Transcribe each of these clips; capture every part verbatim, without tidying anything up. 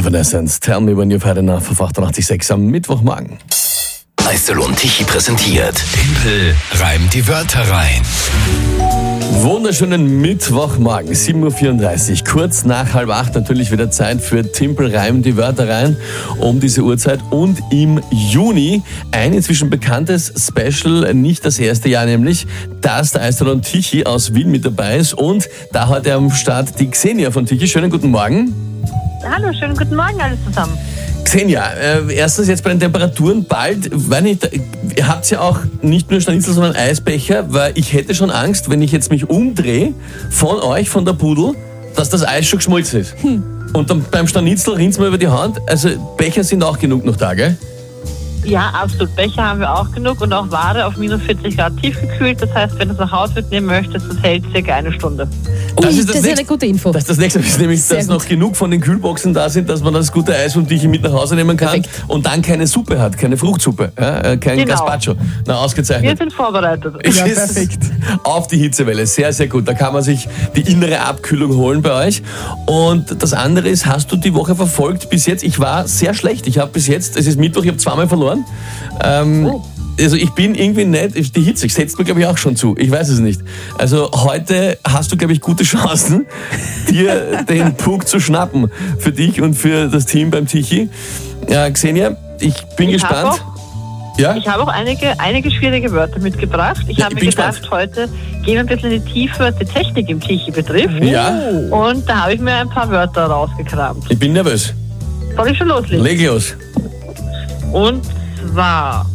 Evanescence, Tell Me When You've Had Enough auf achtundachtzig Komma sechs am Mittwochmorgen. Eisel und Tichy präsentiert. Tempel reimt die Wörter rein. Wunderschönen Mittwochmorgen, sieben Uhr vierunddreißig, kurz nach halb acht, natürlich wieder Zeit für Timpel reimt die Wörter rein um diese Uhrzeit und im Juni ein inzwischen bekanntes Special, nicht das erste Jahr nämlich, dass der Eisel und Tichy aus Wien mit dabei ist und da heute am Start die Xenia von Tichy. Schönen guten Morgen. Hallo, schönen guten Morgen alle zusammen. Xenia, äh, erstens jetzt bei den Temperaturen bald, weil nicht, ihr habt ja auch nicht nur Schnitzel, sondern Eisbecher, weil ich hätte schon Angst, wenn ich jetzt mich umdrehe von euch, von der Pudel, dass das Eis schon geschmolzen ist. Hm. Und dann beim Schnitzel rinnt's mir über die Hand, also Becher sind auch genug noch da, gell? Ja, absolut. Becher haben wir auch genug und auch Ware auf minus vierzig Grad tiefgekühlt. Das heißt, wenn du es nach Hause mitnehmen möchtest, das hält circa eine Stunde. Das Ui, ist, das das ist nächste, eine gute Info. Das, das nächste ist nämlich, Sehr dass gut. noch genug von den Kühlboxen da sind, dass man das gute Eis und Tichy mit nach Hause nehmen kann. Perfekt. Und dann keine Suppe hat, keine Fruchtsuppe, ja, äh, kein Genau. Gazpacho. Na, Wir ausgezeichnet. sind vorbereitet. Es Ja, ist perfekt. Auf die Hitzewelle, sehr, sehr gut. Da kann man sich die innere Abkühlung holen bei euch. Und das andere ist, hast du die Woche verfolgt bis jetzt? Ich war sehr schlecht. Ich habe bis jetzt, es ist Mittwoch, ich habe zweimal verloren. Ähm, Oh. Also ich bin irgendwie nicht, die Hitze setzt mir glaube ich auch schon zu, ich weiß es nicht. Also heute hast du glaube ich gute Chancen, dir den Punkt zu schnappen für dich und für das Team beim Tichy. Ja, Xenia, ich bin Ich gespannt. hab Ja? Ich habe auch einige, einige schwierige Wörter mitgebracht. Ich Ja, habe ich mir bin gedacht, gespannt. heute gehen wir ein bisschen in die Tiefe, was die Technik im Tichy betrifft. Ja, Und da habe ich mir ein paar Wörter rausgekramt. ich bin nervös. Soll ich schon loslegen? Leg los. Und zwar,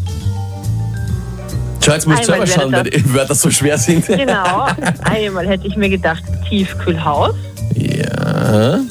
Schau, jetzt musst du selber Einmal schauen, weil wäre die Wörter so schwer sind. genau, einmal hätte ich mir gedacht, Tiefkühlhaus. Ja.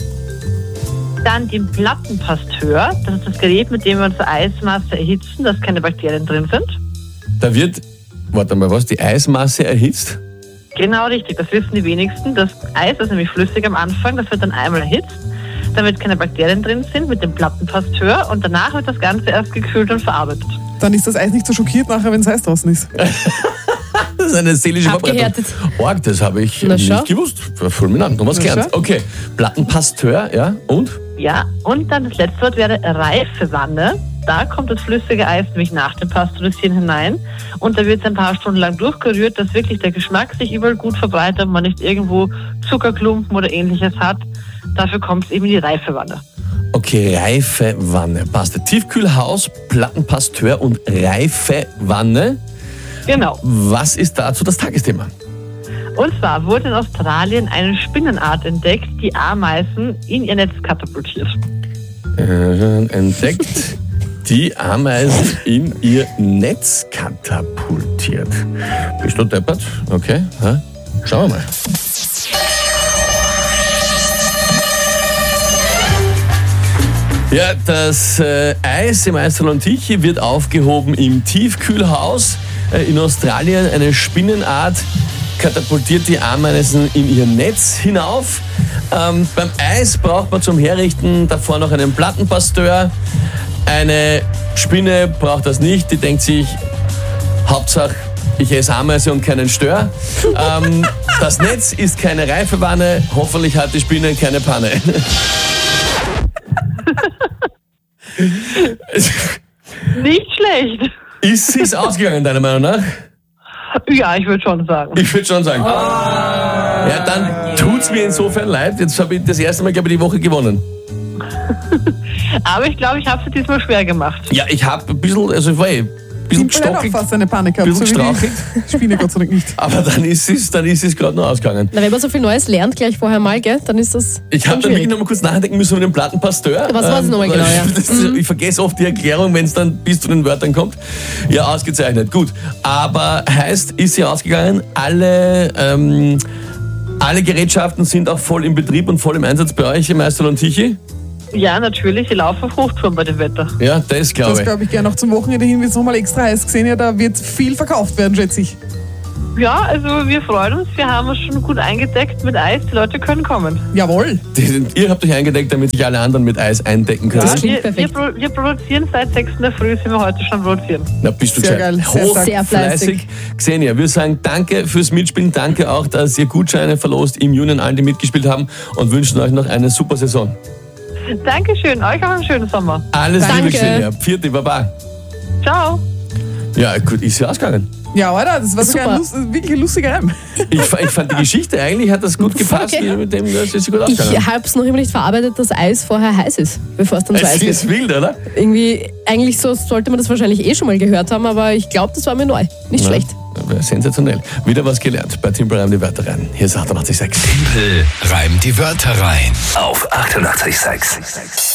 Dann den Plattenpasteur. Das ist das Gerät, mit dem wir unsere Eismasse erhitzen, dass keine Bakterien drin sind. Da wird, warte mal, was, die Eismasse erhitzt? Genau richtig, das wissen die wenigsten. Das Eis ist nämlich flüssig am Anfang, das wird dann einmal erhitzt, damit keine Bakterien drin sind mit dem Plattenpasteur und danach wird das Ganze erst gekühlt und verarbeitet. Dann ist das Eis nicht so schockiert nachher, wenn das Eis draußen ist. Das ist eine seelische Vorbereitung. Abgehärtet. Org, das habe ich Na, nicht schau. gewusst. Fulminant, noch was Na, gelernt. schau. Okay, Plattenpasteur, ja, und? Ja, und dann das letzte Wort wäre Reifewanne. Da kommt das flüssige Eis nämlich nach dem Pasteurisieren hinein und da wird es ein paar Stunden lang durchgerührt, dass wirklich der Geschmack sich überall gut verbreitet und man nicht irgendwo Zuckerklumpen oder ähnliches hat. Dafür kommt es eben in die Reifewanne. Okay, reife Wanne. Passt. Tiefkühlhaus, Plattenpasteur und reife Wanne. Genau. Was ist dazu das Tagesthema? Und zwar wurde in Australien eine Spinnenart entdeckt, die Ameisen in ihr Netz katapultiert. Äh, entdeckt, die Ameisen in ihr Netz katapultiert. Bist du deppert? Okay, ja. Schauen wir mal. Ja, das äh, Eis im Eisel und Tichy wird aufgehoben im Tiefkühlhaus äh, in Australien. Eine Spinnenart katapultiert die Ameisen in ihr Netz hinauf. Ähm, beim Eis braucht man zum Herrichten davor noch einen Plattenpasteur. Eine Spinne braucht das nicht. Die denkt sich, Hauptsache, ich esse Ameise und keinen Stör. ähm, das Netz ist keine Reifewanne. Hoffentlich hat die Spinne keine Panne. Nicht schlecht. Ist es ausgegangen, deiner Meinung nach? Ja, ich würde schon sagen. Ich würde schon sagen. Ja, dann tut's mir insofern leid. Jetzt habe ich das erste Mal, glaube ich, die Woche gewonnen. Aber ich glaube, ich habe es diesmal schwer gemacht. Ja, ich habe ein bisschen, also ich war eh ein bisschen Timpel hat auch gestockelt, fast eine Panik gehabt, so bisschen wie die Spinne Gott sei Dank nicht. aber dann ist es, dann ist es gerade noch ausgegangen. Na, wenn man so viel Neues lernt, gleich vorher mal, gell, dann ist das Ich habe schon dann wirklich schwierig. noch mal kurz nachdenken müssen über den Plattenpasteur. Was war's nochmal genau, ja? Das, ich vergesse oft die Erklärung, wenn es dann bis zu den Wörtern kommt. Ja, ausgezeichnet, gut. Aber heißt, ist sie ausgegangen, alle, ähm, alle Gerätschaften sind auch voll im Betrieb und voll im Einsatz bei euch im Eisel und Tichy? Ja, natürlich, sie laufen auf Hochtouren bei dem Wetter. Ja, das glaube Das ich. glaube ich gerne noch zum Wochenende hin, wird es nochmal extra heiß gesehen. Ja, da wird viel verkauft werden, schätze ich. Ja, also wir freuen uns, wir haben uns schon gut eingedeckt mit Eis, die Leute können kommen. Jawohl. Die- Ihr habt euch eingedeckt, damit sich alle anderen mit Eis eindecken können. Das klingt Wir, wir, perfekt. pro, wir produzieren seit sechs in der Früh, sind wir heute schon produzieren. Na, bist du Sehr gescheit. geil, sehr stark. Sehr fleißig. Xenia, wir sagen danke fürs Mitspielen, danke auch, dass ihr Gutscheine verlost im Juni an allen, die mitgespielt haben und wünschen euch noch eine super Saison. Dankeschön, euch auch einen schönen Sommer. Alles Danke. Liebe, Xenia. Vierte Baba. Ciao. Ja, gut, ist ja ausgegangen. Ja, Alter, das war sogar Super. ein Lust, wirklich ein lustiger Reim. Ich, fa- ich fand die Geschichte eigentlich, hat das gut gepasst, Okay. mit dem, das ist gut Ich ausgegangen. habe es noch immer nicht verarbeitet, dass Eis vorher heiß ist, bevor es dann so Es Eis ist wird. wild, oder? Irgendwie, eigentlich so sollte man das wahrscheinlich eh schon mal gehört haben, aber ich glaube, das war mir neu. Nicht Ja, schlecht. sensationell. Wieder was gelernt. Bei Timpel reimt die Wörter rein. Hier ist achtundachtzig Komma sechs. Tempel reimt die Wörter rein. Auf achtundachtzig Komma sechs.